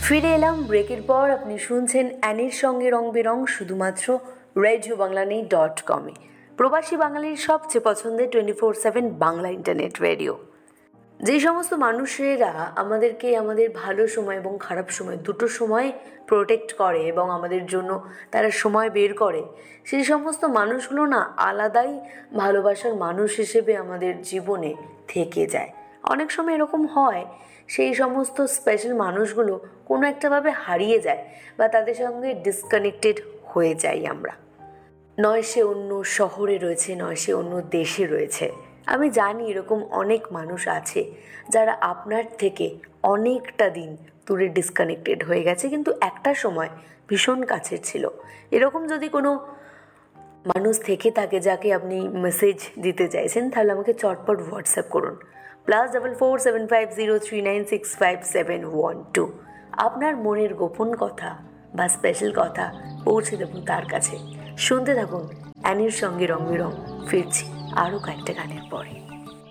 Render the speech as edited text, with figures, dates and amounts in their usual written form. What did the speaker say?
ফিরে এলাম ব্রেকের পর। আপনি শুনছেন অ্যানির সঙ্গে রং বেরং, শুধুমাত্র RadioBanglaNews.com-এ, প্রবাসী বাঙালির সবচেয়ে পছন্দের 24/7 বাংলা ইন্টারনেট রেডিও। যে সমস্ত মানুষেরা আমাদেরকে আমাদের ভালো সময় এবং খারাপ সময় দুটো সময় প্রোটেক্ট করে এবং আমাদের জন্য তারা সময় বের করে, সেই সমস্ত মানুষগুলো না আলাদাই ভালোবাসার মানুষ হিসেবে আমাদের জীবনে থেকে যায়। অনেক সময় এরকম হয় সেই সমস্ত স্পেশাল মানুষগুলো কোনো একটাভাবে হারিয়ে যায় বা তাদের সঙ্গে ডিসকানেক্টেড হয়ে যাই আমরা। নয় সে অন্য শহরে রয়েছে, নয় সে অন্য দেশে রয়েছে। আমি জানি এরকম অনেক মানুষ আছে যারা আপনার থেকে অনেকটা দিন দূরে ডিসকানেক্টেড হয়ে গেছে, কিন্তু একটা সময় ভীষণ কাছের ছিল। এরকম যদি কোনো মানুষ থেকে থাকে যাকে আপনি মেসেজ দিতে চাইছেন, তাহলে আমাকে চটপট হোয়াটসঅ্যাপ করুন +447503965712। আপনার মনের গোপন কথা বা স্পেশাল কথা পৌঁছে দেবো তার কাছে। শুনতে থাকুন অ্যানির সঙ্গে রং বেরং। ফিরছি আরও কয়েকটা গানের পরে।